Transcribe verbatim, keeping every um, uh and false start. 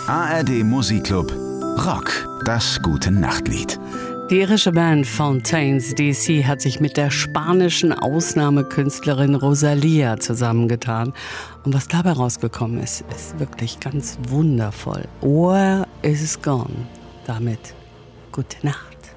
A R D Musikclub Rock, das gute Nachtlied. Die irische Band Fontaines D C hat sich mit der spanischen Ausnahmekünstlerin Rosalía zusammengetan. Und was dabei rausgekommen ist, ist wirklich ganz wundervoll. Where is it gone? Damit gute Nacht.